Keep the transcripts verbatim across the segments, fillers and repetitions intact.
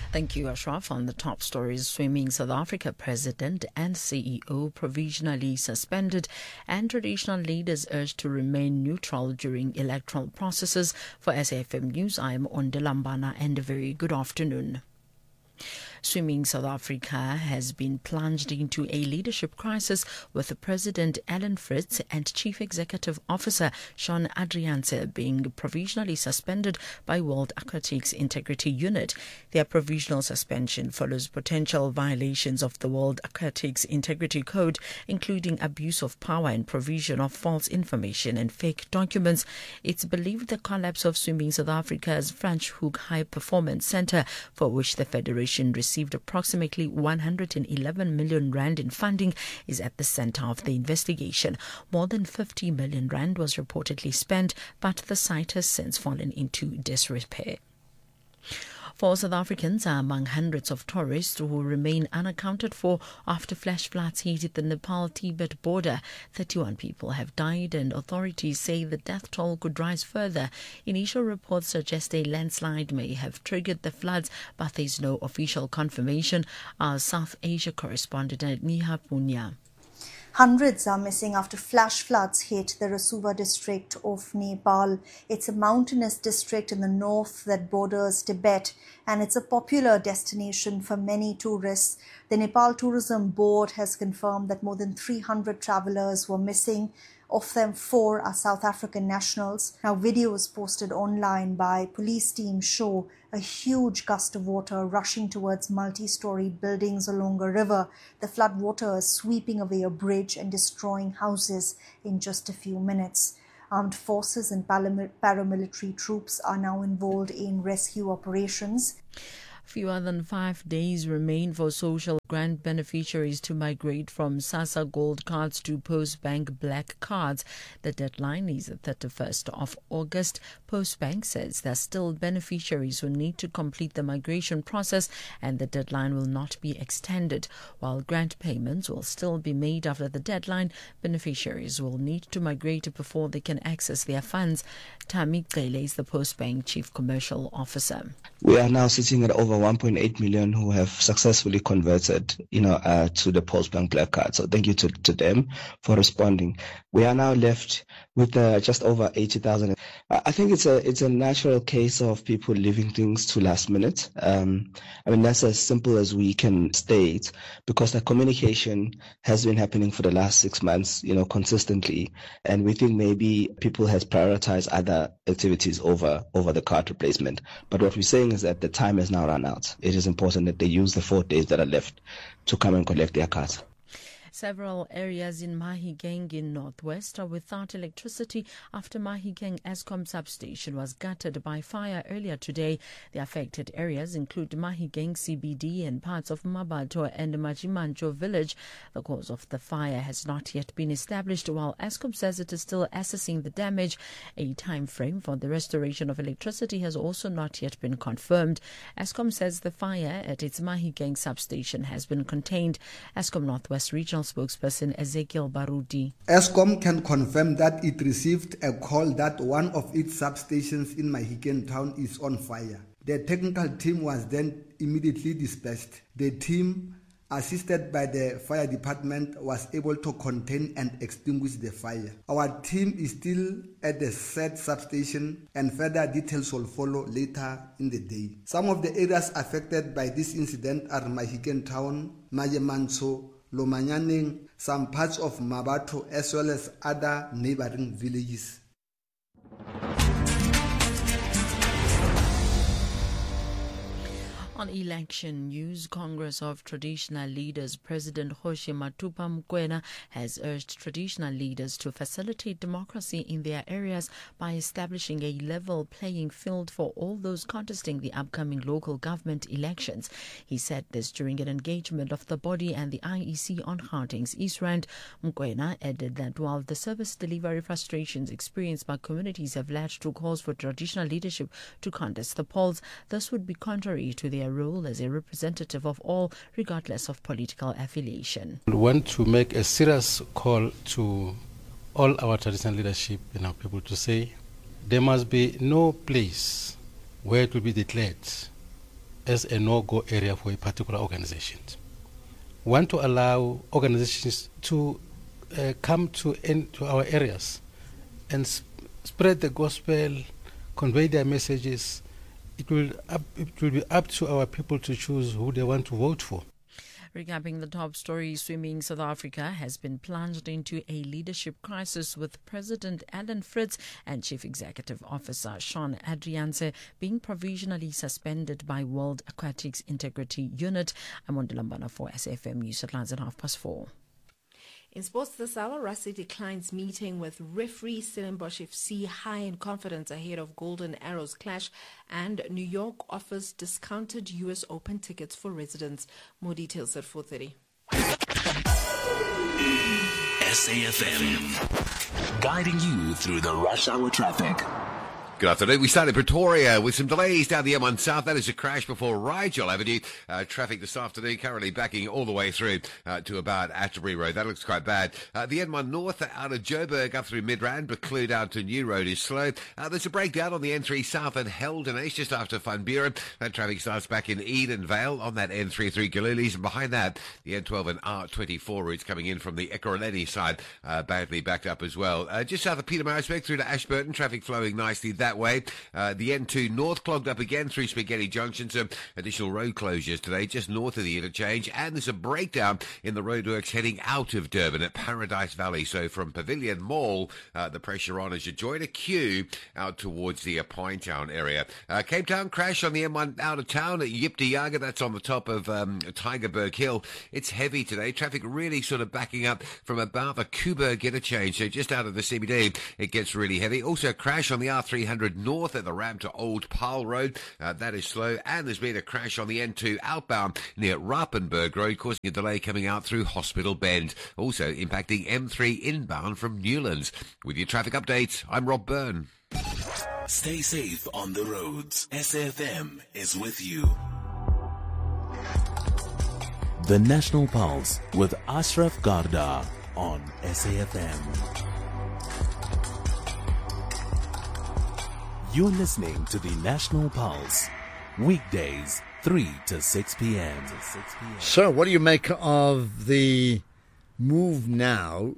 Thank you, Ashraf. On the top stories, Swimming South Africa president and C E O provisionally suspended, and traditional leaders urged to remain neutral during electoral processes. For S A F M News, I am Onde Lambana, and a very good afternoon. Swimming South Africa has been plunged into a leadership crisis, with President Alan Fritz and Chief Executive Officer Shaun Adriaanse being provisionally suspended by World Aquatics Integrity Unit. Their provisional suspension follows potential violations of the World Aquatics Integrity Code, including abuse of power and provision of false information and fake documents. It's believed the collapse of Swimming South Africa's Franschhoek High Performance Centre, for which the Federation received received approximately one hundred eleven million rand in funding, is at the centre of the investigation. More than fifty million rand was reportedly spent, but the site has since fallen into disrepair. Four South Africans are among hundreds of tourists who remain unaccounted for after flash floods hit the Nepal-Tibet border. thirty-one people have died, and authorities say the death toll could rise further. Initial reports suggest a landslide may have triggered the floods, but there is no official confirmation. Our South Asia correspondent Niha Punya. Hundreds are missing after flash floods hit the Rasuva district of Nepal. It's a mountainous district in the north that borders Tibet, and it's a popular destination for many tourists. The Nepal Tourism Board has confirmed that more than three hundred travelers were missing. Of them, four are South African nationals. Now, videos posted online by police teams show a huge gust of water rushing towards multi-story buildings along a river. The flood water is sweeping away a bridge and destroying houses in just a few minutes. Armed forces and paramilitary troops are now involved in rescue operations. Fewer than five days remain for social grant beneficiaries to migrate from SASSA Gold cards to Postbank Black cards. The deadline is the thirty-first of August. Postbank says there are still beneficiaries who need to complete the migration process, and the deadline will not be extended. While grant payments will still be made after the deadline, beneficiaries will need to migrate before they can access their funds. Tami Gele is the Postbank Chief Commercial Officer. We are now sitting at over one point eight million who have successfully converted, you know, uh, to the Postbank Black card. So thank you to, to them for responding. We are now left with uh, just over eighty thousand. I think it's a it's a natural case of people leaving things to last minute. Um, I mean, that's as simple as we can state, because the communication has been happening for the last six months, you know, consistently, and we think maybe people has prioritized other activities over over the card replacement. But what we're saying is that the time has now run out. It is important that they use the four days that are left to come and collect their cards. Several areas in Mahikeng in northwest are without electricity after Mahikeng Eskom substation was gutted by fire earlier today. The affected areas include Mahikeng C B D and parts of Mabato and Majimanjo village. The cause of the fire has not yet been established, while Eskom says it is still assessing the damage. A time frame for the restoration of electricity has also not yet been confirmed. Eskom says the fire at its Mahikeng substation has been contained. Eskom Northwest Regional spokesperson Ezekiel Barudi. Eskom can confirm that it received a call that one of its substations in Mahikeng town is on fire. The technical team was then immediately dispatched. The team, assisted by the fire department, was able to contain and extinguish the fire. Our team is still at the said substation, and further details will follow later in the day. Some of the areas affected by this incident are Mahikeng town, Majemanso, Lomanyaneng, some parts of Mabato, as well as other neighboring villages. On election news, Congress of Traditional Leaders President Kgoshi Mathupha Mokoena has urged traditional leaders to facilitate democracy in their areas by establishing a level playing field for all those contesting the upcoming local government elections. He said this during an engagement of the body and the I E C on Gauteng's East Rand. Mokoena added that while the service delivery frustrations experienced by communities have led to calls for traditional leadership to contest the polls, this would be contrary to their role as a representative of all, regardless of political affiliation. We want to make a serious call to all our traditional leadership and our people to say there must be no place where it will be declared as a no-go area for a particular organization. We want to allow organizations to uh, come to, in, to our areas and sp- spread the gospel, convey their messages. It will, up, it will be up to our people to choose who they want to vote for. Recapping the top story, Swimming South Africa has been plunged into a leadership crisis with President Alan Fritz and Chief Executive Officer Sean Adrianse being provisionally suspended by World Aquatics Integrity Unit. I'm on Lambana for S A F M News headlines at half past four. In sports this hour, Rugby declines meeting with referee Stellenbosch F C high in confidence ahead of Golden Arrows clash, and New York offers discounted U S Open tickets for residents. More details at four thirty. S A F M, guiding you through the rush hour traffic. Good afternoon. We start in Pretoria with some delays down the M one South. That is a crash before Rigel Avenue. Uh, traffic this afternoon currently backing all the way through uh, to about Atterbury Road. That looks quite bad. Uh, the N one North out of Joburg up through Midrand, but Clue down to New Road is slow. Uh, there's a breakdown on the N three South at Heldenage just after Van Buren. That traffic starts back in Edenvale on that N three through Galulis. And behind that, the N twelve and R twenty-four routes coming in from the Ekurhuleni side, uh, badly backed up as well. Uh, just south of Pietermaritzburg through to Ashburton, traffic flowing nicely that way. Uh, the N two North clogged up again through Spaghetti Junction. Some additional road closures today just north of the interchange. And there's a breakdown in the roadworks heading out of Durban at Paradise Valley. So from Pavilion Mall, uh, the pressure on as you join a queue out towards the uh, Pinetown area. Uh, Cape Town crash on the M one out of town at Yiptiaga. That's on the top of um, Tygerberg Hill. It's heavy today. Traffic really sort of backing up from about the Kuberg interchange. So just out of the C B D, it gets really heavy. Also a crash on the R three hundred North at the ramp to Old Paarl Road. Uh, that is slow. And there's been a crash on the N two outbound near Rappenberg Road, causing a delay coming out through Hospital Bend. Also impacting M three inbound from Newlands. With your traffic updates, I'm Rob Byrne. Stay safe on the roads. S A F M is with you. The National Pulse with Ashraf Garda on S A F M. You're listening to the National Pulse, weekdays, three to six p.m. So, what do you make of the move now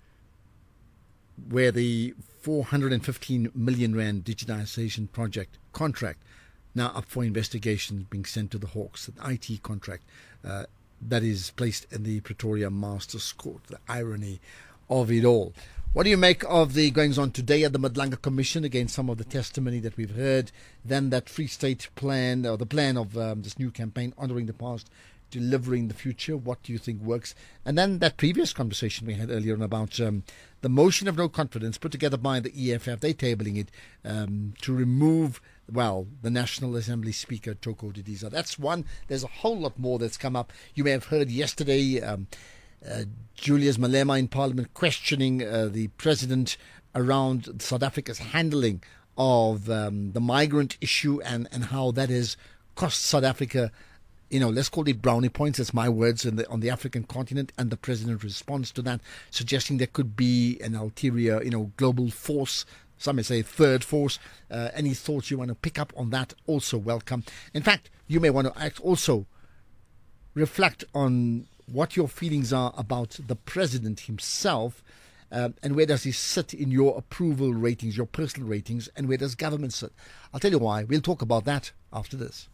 where the four hundred fifteen million rand digitization project contract now up for investigation being sent to the Hawks, the I T contract uh, that is placed in the Pretoria Masters Court, the irony of it all. What do you make of the goings on today at the Madlanga Commission? Again, some of the testimony that we've heard, then that Free State plan, or the plan of um, this new campaign, honouring the past, delivering the future. What do you think works? And then that previous conversation we had earlier on about um, the motion of no confidence put together by the E F F. They're tabling it um, to remove, well, the National Assembly Speaker, Toko Didiza. That's one. There's a whole lot more that's come up. You may have heard yesterday um, uh, Julius Malema in Parliament questioning uh, the President around South Africa's handling of um, the migrant issue and, and how that has cost South Africa, you know, let's call it brownie points. That's my words in the, on the African continent. And the president responds to that, suggesting there could be an ulterior, you know, global force. Some may say third force. Uh, any thoughts you want to pick up on that? Also welcome. In fact, you may want to act also reflect on what your feelings are about the president himself. Um, and where does he sit in your approval ratings, your personal ratings, and where does government sit? I'll tell you why. We'll talk about that after this.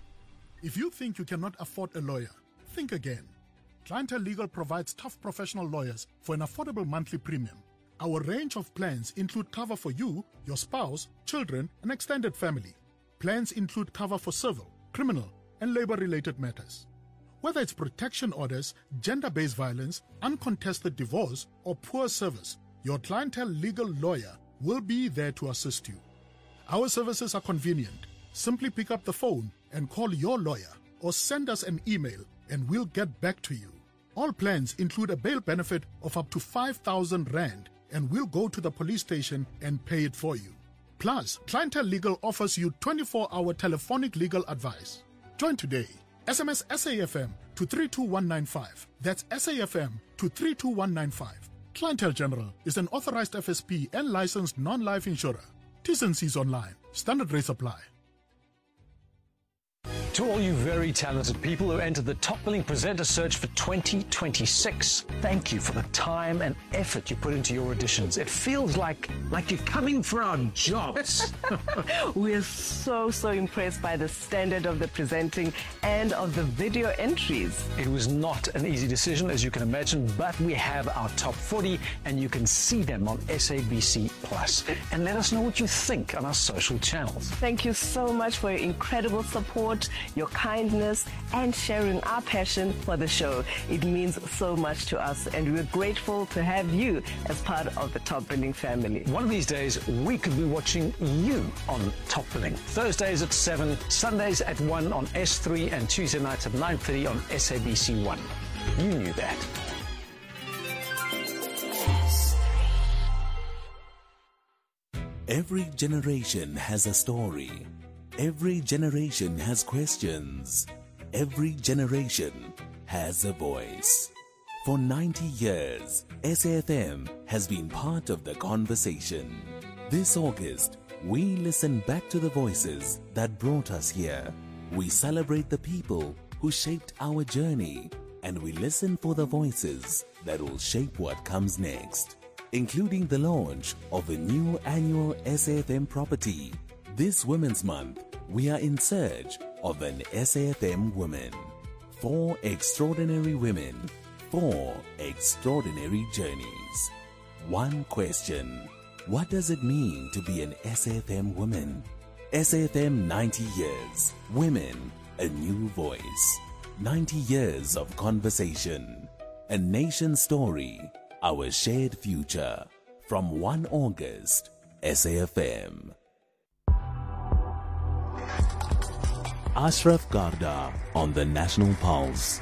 If you think you cannot afford a lawyer, think again. Clientele Legal provides tough professional lawyers for an affordable monthly premium. Our range of plans include cover for you, your spouse, children, and extended family. Plans include cover for civil, criminal, and labor-related matters. Whether it's protection orders, gender-based violence, uncontested divorce, or poor service, your Clientele Legal lawyer will be there to assist you. Our services are convenient. Simply pick up the phone and call your lawyer or send us an email and we'll get back to you. All plans include a bail benefit of up to five thousand rand and we'll go to the police station and pay it for you. Plus, Clientele Legal offers you twenty-four hour telephonic legal advice. Join today. S M S S A F M to three two one nine five. That's S A F M to three two one nine five. Clientele General is an authorized F S P and licensed non-life insurer. T's and C's online. Standard rates apply. To all you very talented people who entered the Top Billing Presenter Search for twenty twenty-six, thank you for the time and effort you put into your auditions. It feels like like you're coming for our jobs. We're so, so impressed by the standard of the presenting and of the video entries. It was not an easy decision, as you can imagine, but we have our top forty and you can see them on S A B C Plus. And let us know what you think on our social channels. Thank you so much for your incredible support, your kindness, and sharing our passion for the show. It means so much to us, and we're grateful to have you as part of the Top Billing family. One of these days, we could be watching you on Top Billing. Thursdays at seven, Sundays at one on S three, and Tuesday nights at nine thirty on S A B C one. You knew that. Every generation has a story. Every generation has questions. Every generation has a voice. For ninety years, S A F M has been part of the conversation. This August, we listen back to the voices that brought us here. We celebrate the people who shaped our journey, and we listen for the voices that will shape what comes next, including the launch of a new annual S A F M property. This Women's Month, we are in search of an S A F M woman. Four extraordinary women, four extraordinary journeys. One question: what does it mean to be an S A F M woman? S A F M ninety years. Women, a new voice. ninety years of conversation. A nation story. Our shared future. From first of August, S A F M. Ashraf Garda on the National Pulse.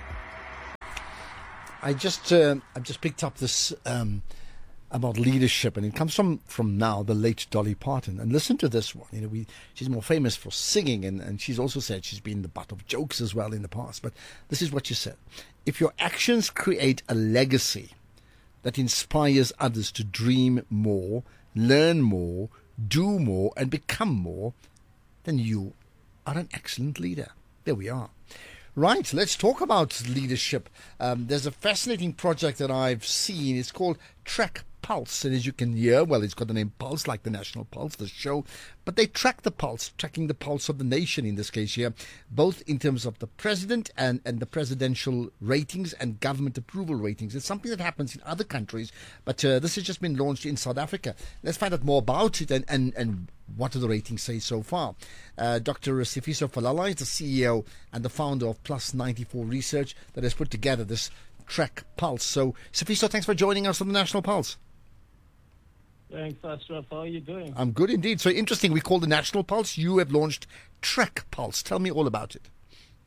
I just uh, I just picked up this um, about leadership, and it comes from, from now the late Dolly Parton. And listen to this one. You know, we she's more famous for singing, and, and she's also said she's been the butt of jokes as well in the past. But this is what she said: if your actions create a legacy that inspires others to dream more, learn more, do more, and become more, then you are an excellent leader. There we are. Right, let's talk about leadership. Um, there's a fascinating project that I've seen. It's called Track Pulse. And as you can hear, well, it's got the name Pulse, like the National Pulse, the show. But they track the pulse, tracking the pulse of the nation in this case here, both in terms of the president and, and the presidential ratings and government approval ratings. It's something that happens in other countries, but uh, this has just been launched in South Africa. Let's find out more about it and, and, and what do the ratings say so far. Uh, Doctor Sifiso Falala is the C E O and the founder of Plus ninety-four Research that has put together this Track Pulse. So, Sifiso, thanks for joining us on the National Pulse. Thanks, Ashraf. How are you doing? I'm good indeed. So interesting. We call the National Pulse. You have launched Track Pulse. Tell me all about it.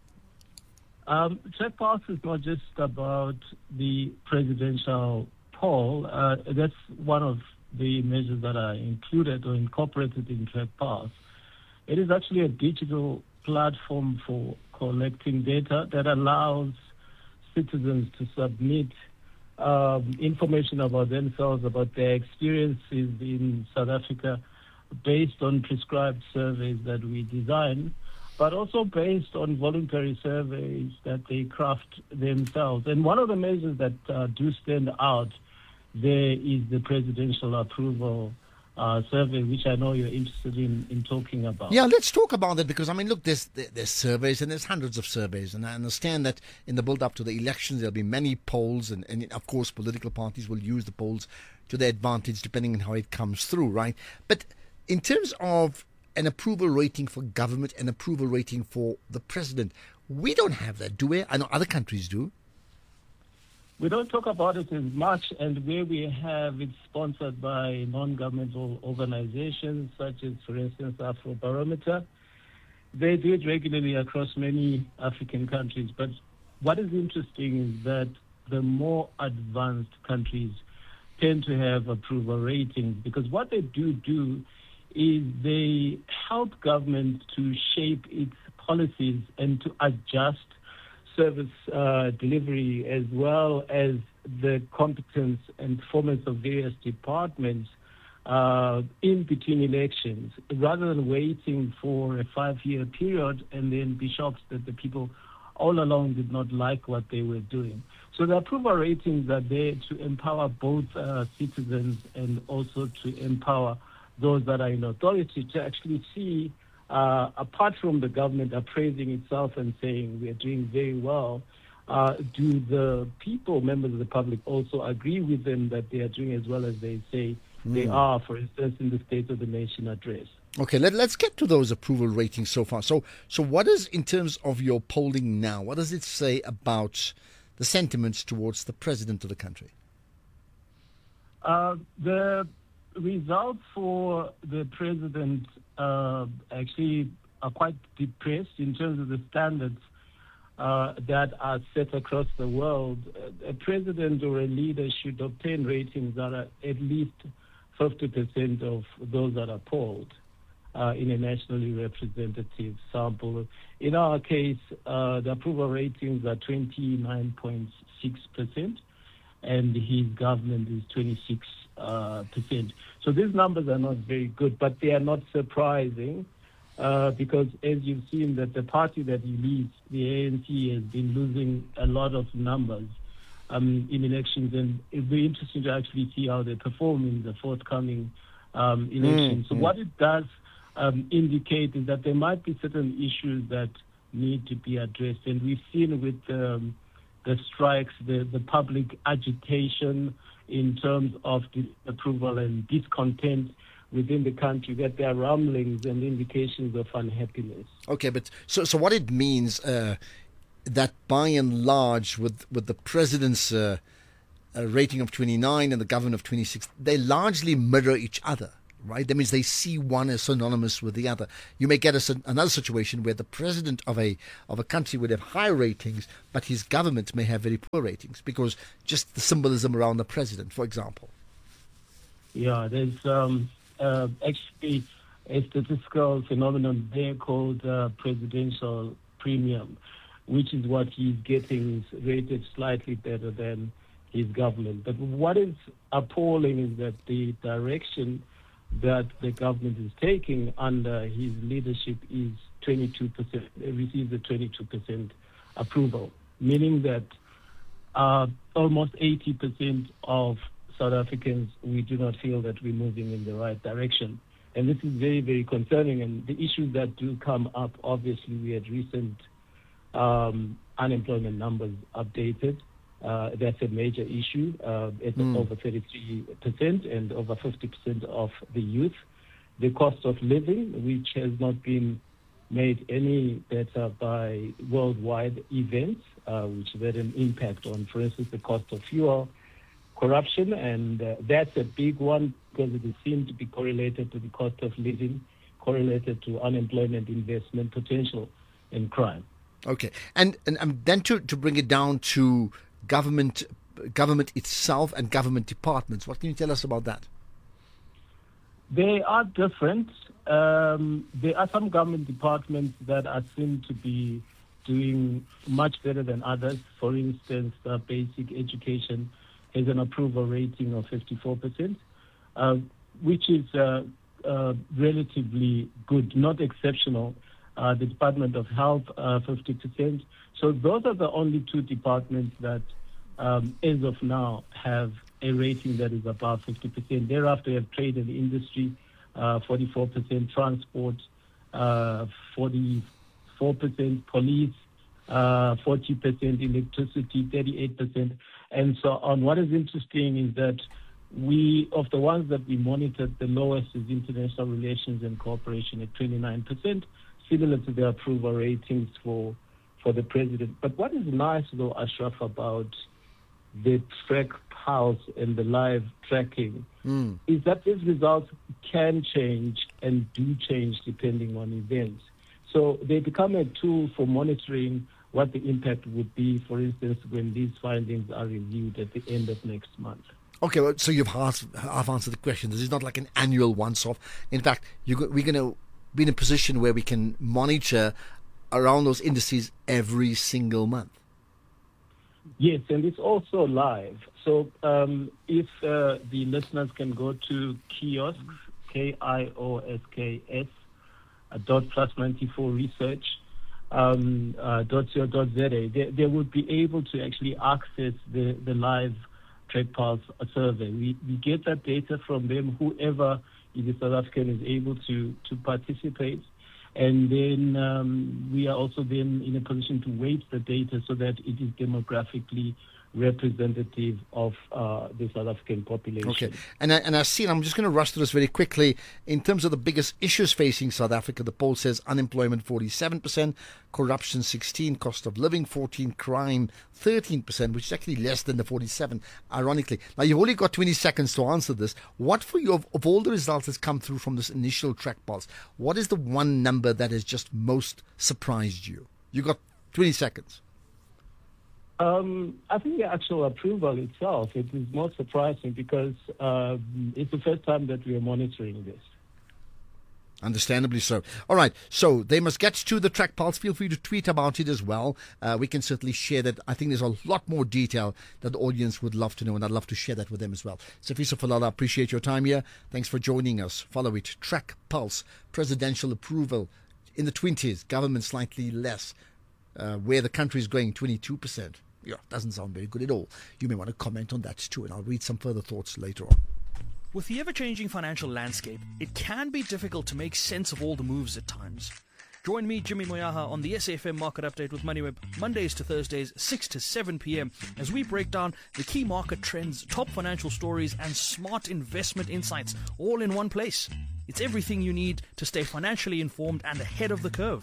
Um, Track Pulse is not just about the presidential poll. Uh, that's one of the measures that are included or incorporated in Track Pulse. It is actually a digital platform for collecting data that allows citizens to submit Um, information about themselves, about their experiences in South Africa, based on prescribed surveys that we design, but also based on voluntary surveys that they craft themselves. And one of the measures that uh, do stand out there is the presidential approval Uh, survey, which I know you're interested in, in talking about. Yeah, let's talk about that, because, I mean, look, there's, there's surveys and there's hundreds of surveys, and I understand that in the build-up to the elections there'll be many polls, and, and, of course, political parties will use the polls to their advantage depending on how it comes through, right? But in terms of an approval rating for government, an approval rating for the president, we don't have that, do we? I know other countries do. We don't talk about it as much, and where we have it sponsored by non-governmental organizations, such as, for instance, Afrobarometer. They do it regularly across many African countries. But what is interesting is that the more advanced countries tend to have approval ratings, because what they do do is they help government to shape its policies and to adjust service uh, delivery, as well as the competence and performance of various departments uh, in between elections, rather than waiting for a five-year period and then be shocked that the people all along did not like what they were doing. So the approval ratings are there to empower both uh, citizens and also to empower those that are in authority to actually see, uh, apart from the government appraising itself and saying we are doing very well, uh, do the people, members of the public, also agree with them that they are doing as well as they say mm. they are, for instance, in the State of the Nation address. Okay, let, let's get to those approval ratings so far. So, so what is, in terms of your polling now, what does it say about the sentiments towards the president of the country? Uh, the results for the president uh, actually are quite depressed in terms of the standards uh, that are set across the world. A president or a leader should obtain ratings that are at least fifty percent of those that are polled. Uh, in a nationally representative sample. In our case, uh, the approval ratings are twenty-nine point six percent, and his government is twenty-six percent. Uh, percent. So these numbers are not very good, but they are not surprising uh, because, as you've seen, that the party that he leads, the A N C, has been losing a lot of numbers um, in elections, and it'll be interesting to actually see how they perform in the forthcoming um, elections. Mm, so mm. what it does Um, indicate is that there might be certain issues that need to be addressed. And we've seen with um, the strikes, the, the public agitation in terms of disapproval and discontent within the country, that there are rumblings and indications of unhappiness. Okay, but so so what it means uh, that by and large, with, with the president's uh, uh, rating of twenty-nine and the government of twenty-six, they largely mirror each other. Right? That means they see one as synonymous with the other. You may get a, another situation where the president of a of a country would have high ratings, but his government may have very poor ratings because just the symbolism around the president, for example. Yeah, there's um, uh, actually a statistical phenomenon there called uh, presidential premium, which is what he's getting is rated slightly better than his government. But what is appalling is that the direction that the government is taking under his leadership is twenty-two percent. It receives a twenty-two percent approval, meaning that uh, almost eighty percent of South Africans, we do not feel that we're moving in the right direction. And this is very, very concerning. And the issues that do come up, obviously, we had recent um, unemployment numbers updated. Uh, that's a major issue. Uh, it's mm. over thirty-three percent and over fifty percent of the youth. The cost of living, which has not been made any better by worldwide events, uh, which have had an impact on, for instance, the cost of fuel, corruption, and uh, that's a big one because it is seen to be correlated to the cost of living, correlated to unemployment, investment potential, and crime. Okay, and and, and then to, to bring it down to government government itself and government departments. What can you tell us about that? They are different. Um, there are some government departments that are seen to be doing much better than others. For instance, uh, basic education has an approval rating of fifty-four percent, uh, which is uh, uh, relatively good, not exceptional. Uh, the Department of Health, uh, fifty percent. So those are the only two departments that, um, as of now, have a rating that is above fifty percent. Thereafter, you have trade and industry, uh, forty-four percent, transport, uh, forty-four percent, police, uh, forty percent, electricity, thirty-eight percent, and so on. What is interesting is that we, of the ones that we monitored, the lowest is international relations and cooperation at twenty-nine percent, similar to the approval ratings for for the president. But what is nice, though, Ashraf, about the track house and the live tracking mm. is that these results can change and do change depending on events. So they become a tool for monitoring what the impact would be, for instance, when these findings are reviewed at the end of next month. Okay, well, so you've half, half answered the question. This is not like an annual once-off. In fact, you, we're going to be in a position where we can monitor around those indices every single month. Yes, and it's also live. So um, if uh, the listeners can go to kiosks, K I O S K S, uh, dot plus ninety-four research, um, uh, dot co dot za, they, they would be able to actually access the, the live Trade Pulse survey. We, we get that data from them, whoever is a South African is able to, to participate. And then um, we are also then in a position to weight the data so that it is demographically representative of uh, the South African population. Okay, and I, and I see, and I'm just going to rush through this very quickly. In terms of the biggest issues facing South Africa, the poll says unemployment forty-seven percent, corruption sixteen, cost of living fourteen, crime thirteen percent, which is actually less than the forty-seven, ironically. Now, you've only got twenty seconds to answer this. What for you, of, of all the results that's come through from this initial track pulse, what is the one number that has just most surprised you? You got twenty seconds. Um, I think the actual approval itself, it is more surprising because uh, it's the first time that we are monitoring this. Understandably so. All right, so they must get to the Track Pulse. Feel free to tweet about it as well. Uh, we can certainly share that. I think there's a lot more detail that the audience would love to know, and I'd love to share that with them as well. Sifiso Falala, appreciate your time here. Thanks for joining us. Follow it. Track Pulse, presidential approval in the twenties, government slightly less. Uh, where the country is going, twenty-two percent. Yeah, doesn't sound very good at all. You may want to comment on that too, and I'll read some further thoughts later on. With the ever-changing financial landscape, it can be difficult to make sense of all the moves at times. Join me, Jimmy Moyaha, on the S A F M Market Update with MoneyWeb, Mondays to Thursdays, six to seven p.m, as we break down the key market trends, top financial stories, and smart investment insights, all in one place. It's everything you need to stay financially informed and ahead of the curve.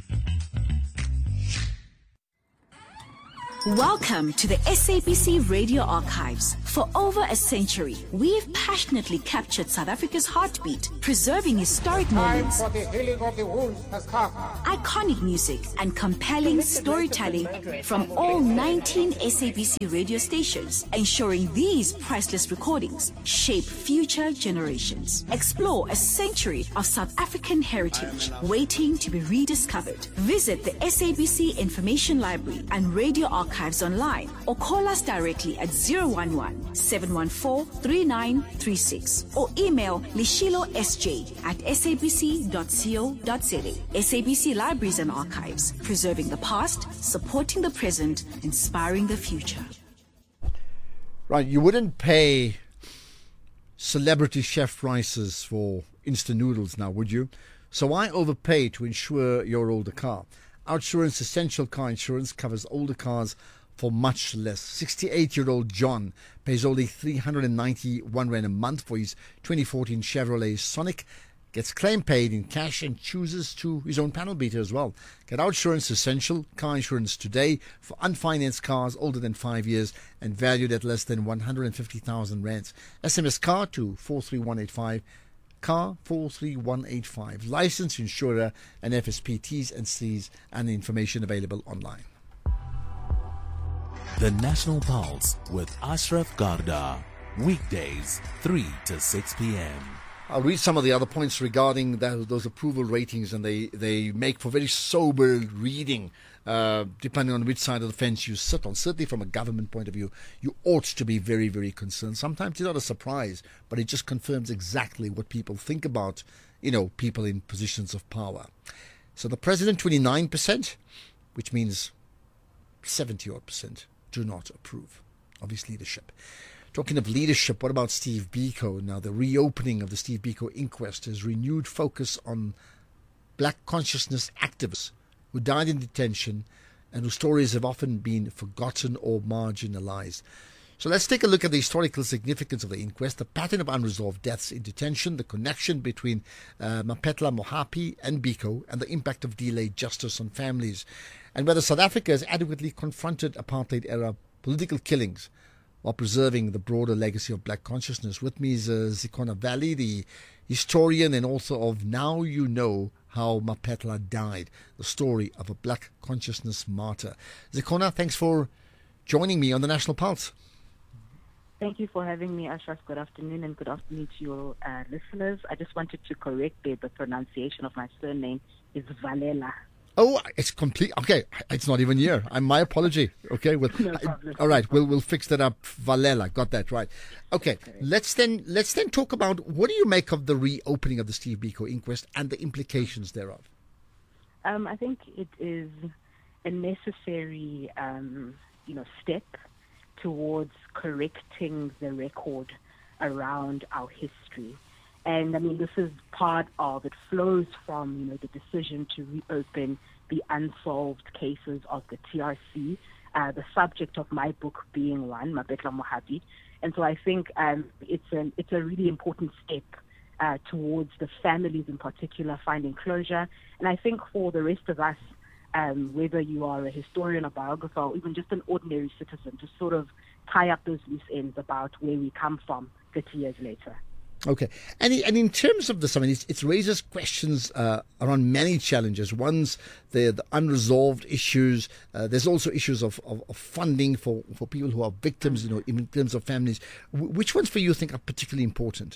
Welcome to the S A B C Radio Archives. For over a century, we've passionately captured South Africa's heartbeat, preserving historic moments, Time for the healing of the wounds has come. iconic music, and compelling storytelling from all nineteen S A B C radio stations, ensuring these priceless recordings shape future generations. Explore a century of South African heritage waiting to be rediscovered. Visit the S A B C Information Library and Radio Archives online, or call us directly at zero one one, seven one four, three nine three six, or email lishilo s j at s a b c dot co dot za. S A B C Libraries and Archives, preserving the past, supporting the present, inspiring the future. Right, you wouldn't pay celebrity chef prices for instant noodles now, would you? So why overpay to insure your older car? Outsurance Essential Car Insurance covers older cars for much less. sixty-eight-year-old John pays only three hundred ninety-one rand a month for his twenty fourteen Chevrolet Sonic, gets claim paid in cash, and chooses to his own panel beater as well. Get Outsurance Essential Car Insurance today for unfinanced cars older than five years and valued at less than one hundred fifty thousand rands. S M S CAR to four three one eight five. Car four three one eight five. Licensed insurer and F S P T's and C's, and information available online. The National Pulse with Ashraf Garda. Weekdays, three to six p.m. I'll read some of the other points regarding that, those approval ratings, and they, they make for very sober reading, uh, depending on which side of the fence you sit on. Certainly from a government point of view, you ought to be very, very concerned. Sometimes it's not a surprise, but it just confirms exactly what people think about, you know, people in positions of power. So the president, twenty-nine percent, which means seventy-odd percent do not approve of his leadership. Talking of leadership, what about Steve Biko? Now, the reopening of the Steve Biko inquest has renewed focus on black consciousness activists who died in detention and whose stories have often been forgotten or marginalized. So let's take a look at the historical significance of the inquest, the pattern of unresolved deaths in detention, the connection between uh, Mapetla Mohapi and Biko, and the impact of delayed justice on families, and whether South Africa has adequately confronted apartheid-era political killings while preserving the broader legacy of black consciousness. With me is uh, Zikhona Valley, the historian and author of Now You Know How Mapetla Died, the story of a black consciousness martyr. Zikhona, thanks for joining me on the National Pulse. Thank you for having me, Ashraf. Good afternoon, and good afternoon to your uh, listeners. I just wanted to correct the, the pronunciation of my surname is Valela. Oh, it's complete. Okay, it's not even here. I'm my apology. Okay, well, No problem. all right, we'll we'll fix that up. Valela, got that right. Okay, let's then let's then talk about what do you make of the reopening of the Steve Biko inquest and the implications thereof. Um, I think it is a necessary, um, you know, step towards correcting the record around our history. And I mean, this is part of, it flows from, you know, the decision to reopen the unsolved cases of the T R C, uh, the subject of my book being one, Mabetla Mohapi. And so I think um, it's, an, it's a really important step uh, towards the families in particular finding closure. And I think for the rest of us, um, whether you are a historian, a biographer, or even just an ordinary citizen, to sort of tie up those loose ends about where we come from thirty years later. Okay, and and in terms of this, I mean, it's, it raises questions uh, around many challenges. One's the, the unresolved issues. Uh, there's also issues of, of, of funding for, for people who are victims, you know, in terms of families. W- which ones for you think are particularly important?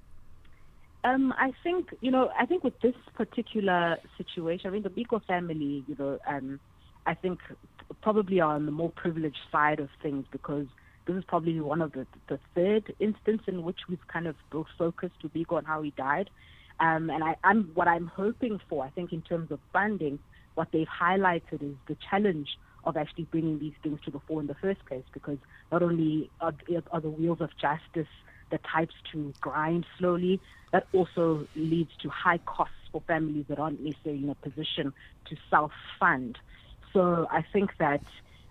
Um, I think, you know, I think with this particular situation, I mean, the Biko family, you know, um, I think probably are on the more privileged side of things, because this is probably one of the, the third instance in which we've kind of built focus to Biko on how he died. Um, and I, I'm, what I'm hoping for, I think in terms of funding, what they've highlighted is the challenge of actually bringing these things to the fore in the first place, because not only are, are the wheels of justice the types to grind slowly, that also leads to high costs for families that aren't necessarily in a position to self-fund. So I think that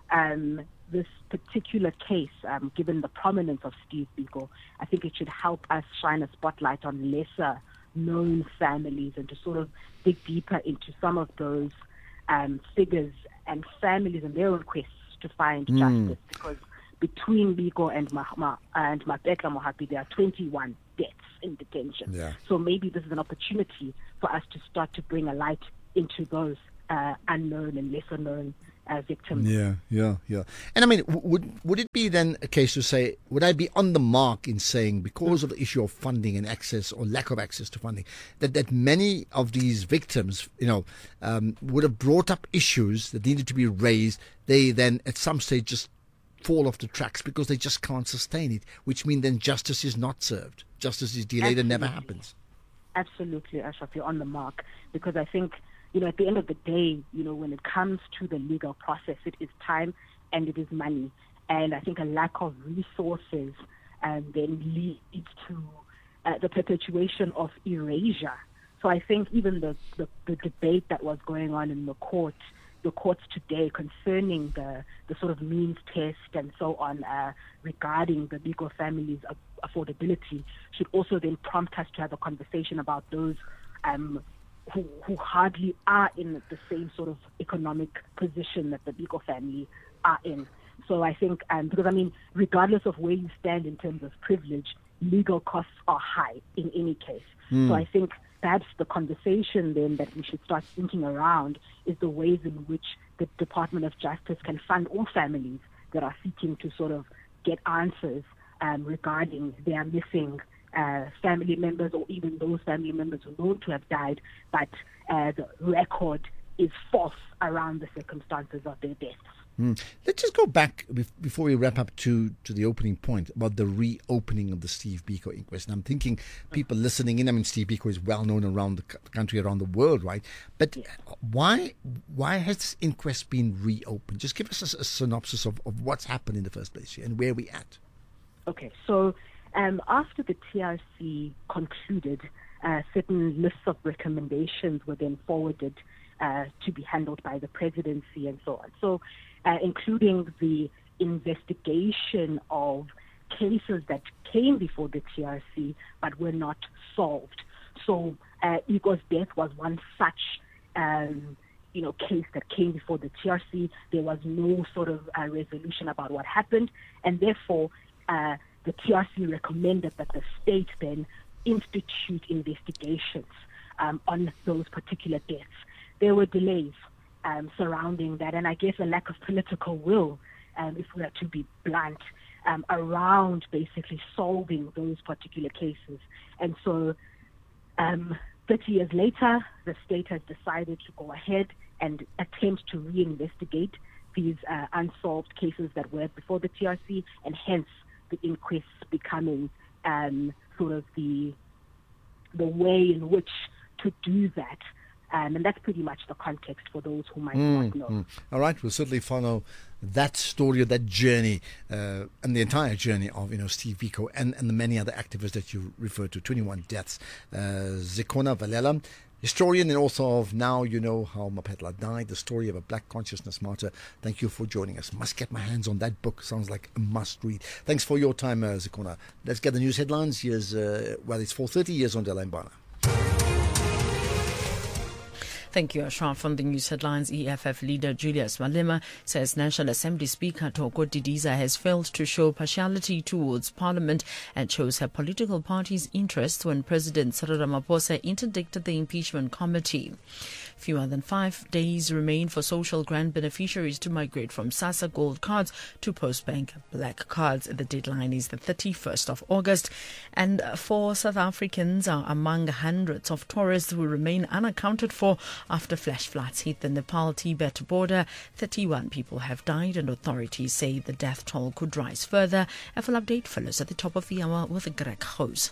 um, this particular case, um, given the prominence of Steve Biko, I think it should help us shine a spotlight on lesser known families and to sort of dig deeper into some of those um, figures and families and their own quests to find Mm. justice. Because between Biko and Mahma and Mabetla Mohapi, there are twenty-one deaths in detention. Yeah. So maybe this is an opportunity for us to start to bring a light into those uh, unknown and lesser known uh, victims. Yeah, yeah, yeah. And I mean, w- would would it be then a case to say, would I be on the mark in saying, because of the issue of funding and access or lack of access to funding, that, that many of these victims, you know, um, would have brought up issues that needed to be raised, they then at some stage just fall off the tracks because they just can't sustain it, which means then justice is not served. Justice is delayed and never happens. Absolutely, Ashraf, you're on the mark, because I think, you know, at the end of the day, you know, when it comes to the legal process, it is time and it is money. And I think a lack of resources um, then leads to uh, the perpetuation of erasure. So I think even the, the, the debate that was going on in the court, the courts today concerning the, the sort of means test and so on uh, regarding the Biko family's affordability should also then prompt us to have a conversation about those um, who, who hardly are in the same sort of economic position that the Biko family are in. So I think, um, because I mean, regardless of where you stand in terms of privilege, legal costs are high in any case. Mm. So I think perhaps the conversation then that we should start thinking around is the ways in which the Department of Justice can fund all families that are seeking to sort of get answers um, regarding their missing uh, family members, or even those family members who are known to have died, but uh, the record is false around the circumstances of their deaths. Mm. Let's just go back bef- before we wrap up to, to the opening point about the reopening of the Steve Biko inquest. And I'm thinking people listening in, I mean, Steve Biko is well known around the c- country, around the world, right? But yeah. why why has this inquest been reopened? Just give us a, a synopsis of, of what's happened in the first place here and where we're at. Okay, so um, after the T R C concluded, uh, certain lists of recommendations were then forwarded uh, to be handled by the presidency and so on. So Uh, including the investigation of cases that came before the T R C but were not solved. So uh, Igor's death was one such um, you know, case that came before the T R C. There was no sort of uh, resolution about what happened, and therefore uh, the T R C recommended that the state then institute investigations um, on those particular deaths. There were delays Um, surrounding that, and I guess a lack of political will, um, if we are to be blunt, um, around basically solving those particular cases. And so um, thirty years later, the state has decided to go ahead and attempt to reinvestigate these uh, unsolved cases that were before the T R C, and hence the inquests becoming um, sort of the the way in which to do that. Um, and that's pretty much the context for those who might mm, not know. Mm. All right, we'll certainly follow that story or that journey uh, and the entire journey of, you know, Steve Biko and, and the many other activists that you referred to, twenty-one deaths. Uh, Zikhona Valela, historian and author of Now You Know How Mapetla Died, the story of a black consciousness martyr. Thank you for joining us. Must get my hands on that book. Sounds like a must read. Thanks for your time, uh, Zikhona. Let's get the news headlines. Here's, uh, well, it's four thirty. Years on Dela Mbana. Thank you, Ashraf. From the news headlines, E F F leader Julius Malema says National Assembly Speaker Thoko Didiza has failed to show partiality towards Parliament and chose her political party's interests when President Cyril Ramaphosa interdicted the impeachment committee. Fewer than five days remain for social grant beneficiaries to migrate from SASSA Gold cards to Postbank Black cards. The deadline is the thirty-first of August. And four South Africans are among hundreds of tourists who remain unaccounted for after flash floods hit the Nepal-Tibet border. thirty-one people have died and authorities say the death toll could rise further. A full update follows at the top of the hour with Greg Hose.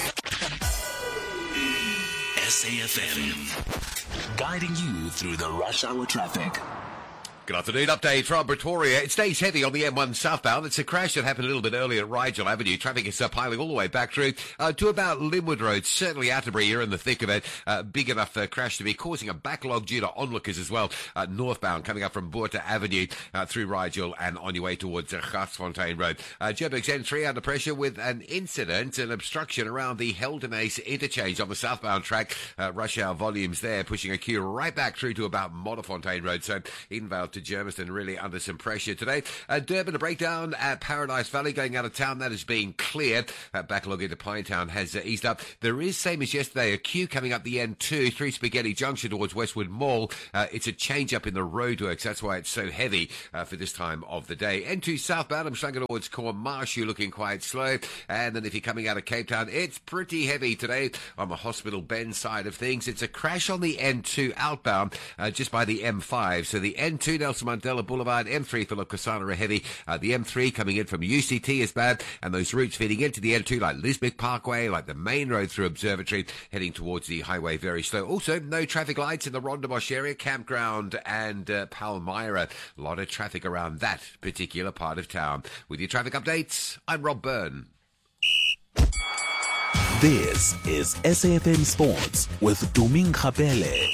S A F M, guiding you through the rush hour traffic. Good afternoon. Update from Pretoria. It stays heavy on the M one southbound. It's a crash that happened a little bit earlier at Rigel Avenue. Traffic is uh, piling all the way back through uh, to about Linwood Road. Certainly Atterbury, you're in the thick of it. Uh, big enough uh, crash to be causing a backlog due to onlookers as well. Uh, northbound coming up from Boerta Avenue uh, through Rigel and on your way towards uh, Garsfontein Road. Uh, Joburg's N three under pressure with an incident, an obstruction around the Heldenace interchange on the southbound track. Uh, rush hour volumes there pushing a queue right back through to about Modderfontein Road. So Edenvale to Germiston really under some pressure today. Uh, Durban, a breakdown at Paradise Valley going out of town. That is being cleared. Uh, backlog into Pinetown has uh, eased up. There is, same as yesterday, a queue coming up the N two through Spaghetti Junction towards Westwood Mall. Uh, it's a change up in the roadworks. That's why it's so heavy uh, for this time of the day. N two southbound, I'm slung towards Kormarshu, looking quite slow. And then if you're coming out of Cape Town, it's pretty heavy today on the Hospital Bend side of things. It's a crash on the N two outbound uh, just by the M five. So the N two Nelson Mandela Boulevard, M three Philip Kasana are heavy. Uh, the M three coming in from U C T is bad, and those routes feeding into the N two like Lisbeth Parkway, like the main road through Observatory, heading towards the highway very slow. Also, no traffic lights in the Rondebosch area, Campground and uh, Palmyra. A lot of traffic around that particular part of town. With your traffic updates, I'm Rob Byrne. This is S A F M Sports with Tuming Khapele.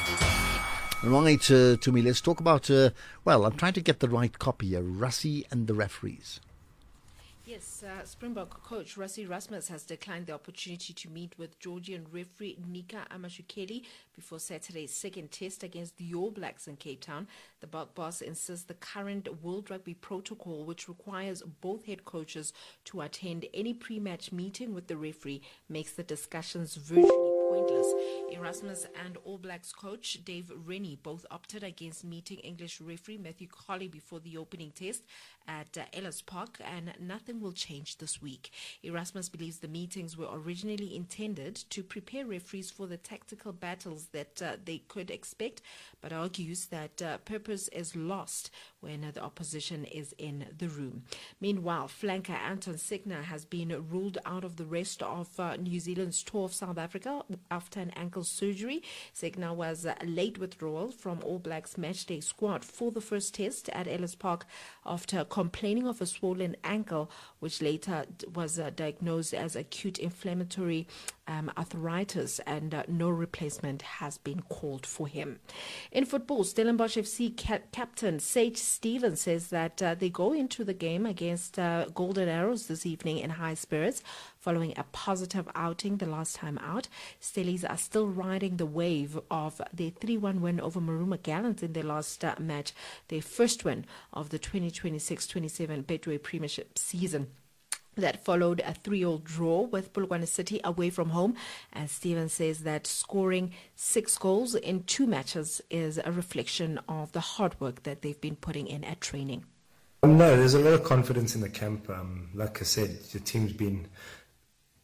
Right, uh, to me, let's talk about, uh, well, I'm trying to get the right copy, uh, Rassie and the referees. Yes, uh, Springbok coach Rassie Erasmus has declined the opportunity to meet with Georgian referee Nika Amashukeli before Saturday's second test against the All Blacks in Cape Town. The Bulk boss insists the current World Rugby protocol, which requires both head coaches to attend any pre-match meeting with the referee, makes the discussions virtually pointless. Erasmus and All Blacks coach Dave Rennie both opted against meeting English referee Matthew Colley before the opening test at uh, Ellis Park, and nothing will change this week. Erasmus believes the meetings were originally intended to prepare referees for the tactical battles that uh, they could expect, but argues that uh, purpose is lost when uh, the opposition is in the room. Meanwhile, flanker Anton Signer has been ruled out of the rest of uh, New Zealand's tour of South Africa after an ankle surgery. Signer was uh, late withdrawal from All Blacks matchday squad for the first test at Ellis Park after complaining of a swollen ankle, which later was uh, diagnosed as acute inflammatory um, arthritis, and uh, no replacement has been called for him. In football, Stellenbosch F C ca- captain Sage Stevens says that uh, they go into the game against uh, Golden Arrows this evening in high spirits, following a positive outing the last time out. Stellies are still riding the wave of their three one win over Maruma Gallants in their last uh, match, their first win of the twenty twenty-six twenty-seven Betway Premiership season. That followed a three-all draw with Polokwane City away from home. And Stevens says that scoring six goals in two matches is a reflection of the hard work that they've been putting in at training. Um, no, there's a lot of confidence in the camp. Um, like I said, the team's been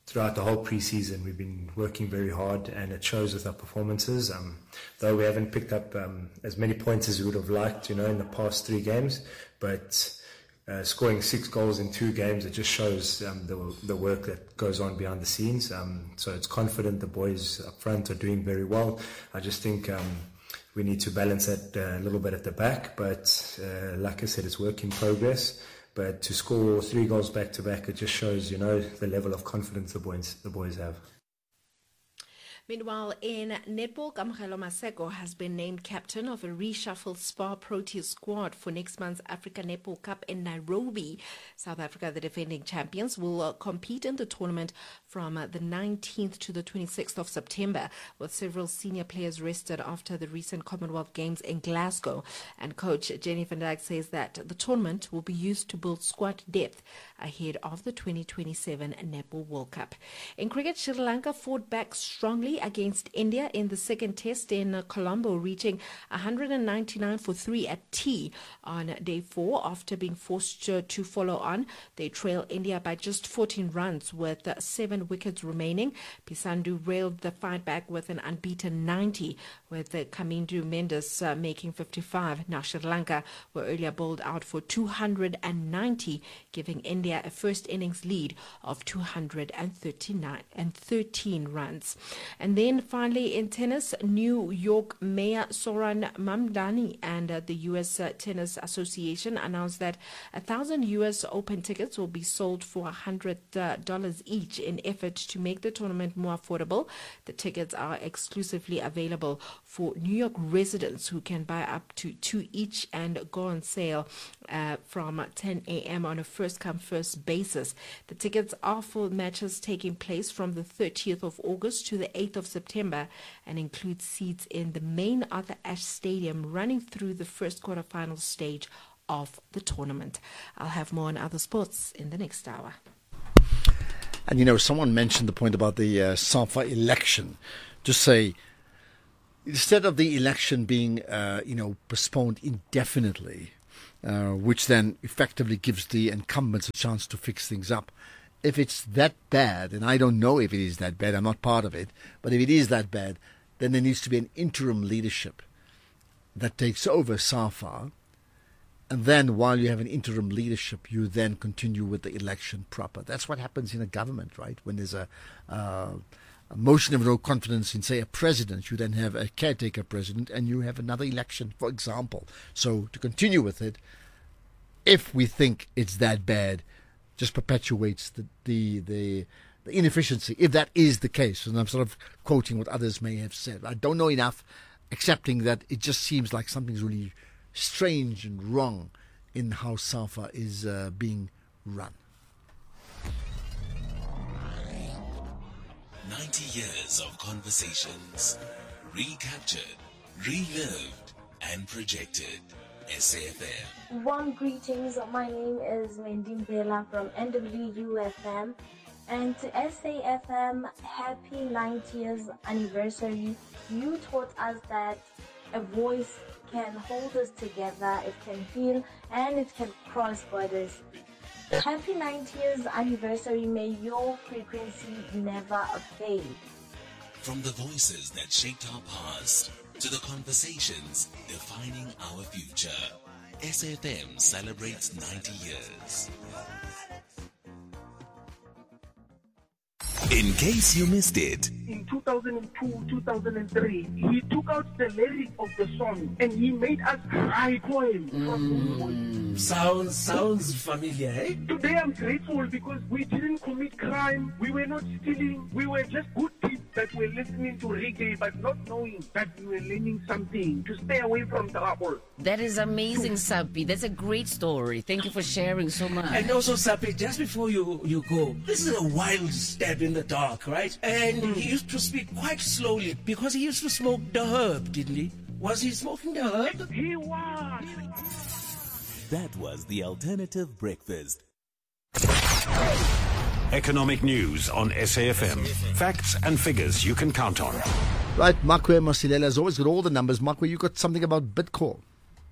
throughout the whole pre-season, we've been working very hard, and it shows with our performances. Um, though we haven't picked up um, as many points as we would have liked, you know, in the past three games, but uh, scoring six goals in two games, it just shows um, the the work that goes on behind the scenes. Um, so it's confident. The boys up front are doing very well. I just think um, we need to balance that uh, a little bit at the back, but uh, like I said, it's work in progress. But to score three goals back to back, it just shows, you know, the level of confidence the boys the boys have. Meanwhile, in netball, Kamohelo Maseko has been named captain of a reshuffled Spar Proteas squad for next month's Africa Netball Cup in Nairobi. South Africa, the defending champions, will uh, compete in the tournament from uh, the nineteenth to the twenty-sixth of September, with several senior players rested after the recent Commonwealth Games in Glasgow. And coach Jenny van Dijk says that the tournament will be used to build squad depth ahead of the twenty twenty-seven Netball World Cup. In cricket, Sri Lanka fought back strongly against India in the second test in uh, Colombo, reaching one hundred ninety-nine for three at tea on day four after being forced uh, to follow on. They trail India by just fourteen runs with uh, seven wickets remaining. Pisandu railed the fight back with an unbeaten ninety, with uh, Kamindu Mendes uh, making fifty-five. Now Sri Lanka were earlier bowled out for two hundred ninety, giving India a first innings lead of two hundred thirty-nine and thirteen runs. And then finally in tennis, New York Mayor Soran Mamdani and uh, the U S uh, Tennis Association announced that a thousand U S Open tickets will be sold for one hundred dollars uh, each in effort to make the tournament more affordable. The tickets are exclusively available for New York residents who can buy up to two each and go on sale uh, from ten a.m. on a first-come, first basis. The tickets are for matches taking place from the thirtieth of August to the eighth of September and include seats in the main Arthur Ashe Stadium running through the first quarterfinal stage of the tournament. I'll have more on other sports in the next hour. And, you know, someone mentioned the point about the uh, SAFA election. To say, instead of the election being, uh, you know, postponed indefinitely, uh, which then effectively gives the incumbents a chance to fix things up, if it's that bad, and I don't know if it is that bad, I'm not part of it, but if it is that bad, then there needs to be an interim leadership that takes over SAFA. And then while you have an interim leadership, you then continue with the election proper. That's what happens in a government, right? When there's a, uh, a motion of no confidence in, say, a president, you then have a caretaker president and you have another election, for example. So to continue with it, if we think it's that bad, just perpetuates the, the, the, the inefficiency, if that is the case. And I'm sort of quoting what others may have said. I don't know enough, accepting that it just seems like something's really strange and wrong in how SAFA is uh, being run. ninety years of conversations, recaptured, relived, and projected. S A F M. Warm greetings. My name is Wendy Bela from N W U F M. And to S A F M, happy ninetieth anniversary. You taught us that a voice can hold us together, it can heal, and it can cross borders. Happy ninetieth anniversary. May your frequency never fade. From the voices that shaped our past to the conversations defining our future, S A F M celebrates ninety years. In case you missed it, in two thousand two, two thousand three, he took out the lyric of the song and he made us write poems. Mm, sounds sounds familiar, eh? Today I'm grateful because we didn't commit crime, we were not stealing, we were just good kids that were listening to reggae but not knowing that we were learning something to stay away from trouble. That is amazing, Sapi. That's a great story. Thank you for sharing so much. And also, Sapi, just before you, you go, this is a wild step in the dark, right? And mm. he used to speak quite slowly because he used to smoke the herb, didn't he? Was he smoking the herb? He was. That was the Alternative Breakfast. Economic news on S A F M. Facts and figures you can count on. Right, Makwe Masilela has always got all the numbers. Makwe, you got something about Bidcorp.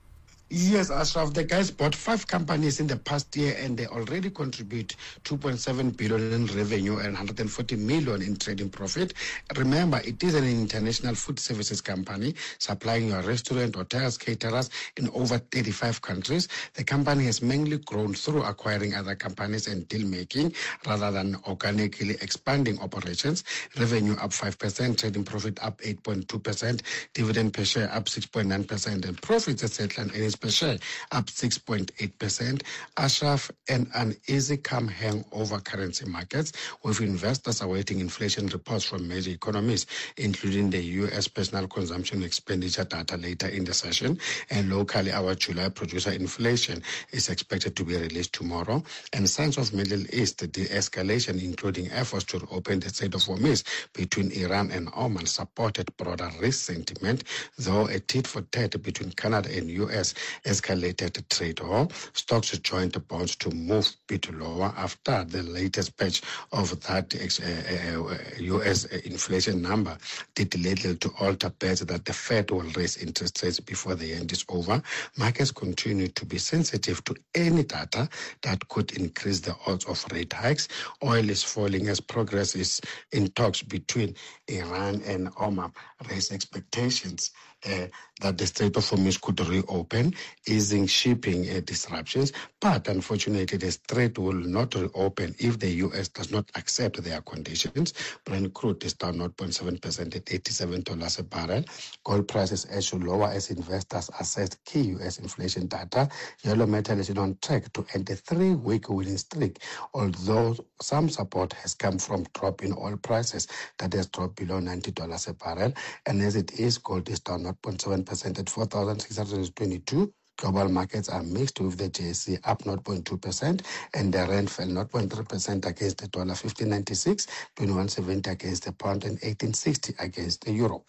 Yes, Ashraf, the guys bought five companies in the past year and they already contribute two point seven billion in revenue and one hundred forty million in trading profit. Remember, it is an international food services company supplying your restaurant, hotels, caterers in over thirty-five countries. The company has mainly grown through acquiring other companies and deal making rather than organically expanding operations. Revenue up five percent, trading profit up eight point two percent, dividend per share up six point nine percent, and profits et cetera and earnings per share up six point eight percent. Ashraf, and an easy come hang over currency markets, with investors awaiting inflation reports from major economies, including the U S personal consumption expenditure data later in the session. And locally, our July producer inflation is expected to be released tomorrow. And signs of Middle East de-escalation, including efforts to open the Strait of Hormuz between Iran and Oman, supported broader risk sentiment, though a tit-for-tat between Canada and U S escalated trade war. Stocks joined the bonds to move bit lower after the latest batch of that uh, uh, U S inflation number did little to alter bets that the Fed will raise interest rates before the end is over. Markets continue to be sensitive to any data that could increase the odds of rate hikes. Oil is falling as progress is in talks between Iran and Oman raise expectations Uh, that the Strait of Hormuz could reopen, easing shipping uh, disruptions. But unfortunately, the strait will not reopen if the U S does not accept their conditions. Brent crude is down zero point seven percent at eighty-seven dollars a barrel. Gold prices edge lower as investors assess key U S inflation data. Yellow metal is on track to end a three-week winning streak, although some support has come from drop in oil prices that has dropped below ninety dollars a barrel. And as it is, gold is down zero point seven percent at four thousand six hundred twenty-two. Global markets are mixed, with the J S E up zero point two percent and the rand fell zero point three percent against the dollar, fifteen ninety-six, twenty-one seventy against the pound, and eighteen sixty against the euro.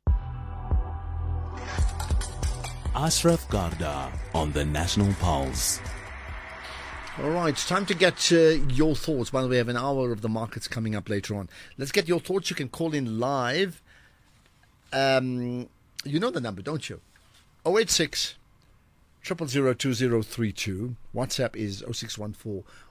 Ashraf Garda on the National Pulse. All right, it's time to get uh, your thoughts. By the way, we have an hour of the markets coming up later on. Let's get your thoughts. You can call in live. Um, you know the number, don't you? oh eight six, zero zero zero, two zero three two. WhatsApp is oh six one four,